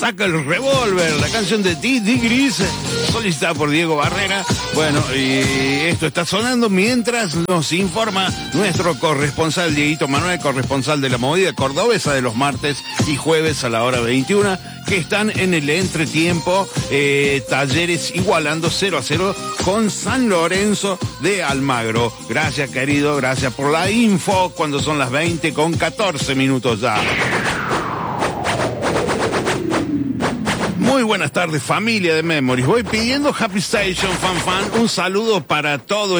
Saca el revólver, la canción de Didi Gris, solicitada por Diego Barrera. Bueno, y esto está sonando mientras nos informa nuestro corresponsal Dieguito Manuel, corresponsal de la movida cordobesa de los martes y jueves a la hora 21, que están en el entretiempo, Talleres igualando 0-0 con San Lorenzo de Almagro. Gracias, querido, gracias por la info, cuando son las 20:14 ya. Muy buenas tardes, familia de Memories. Voy pidiendo Happy Station, fan, un saludo para todo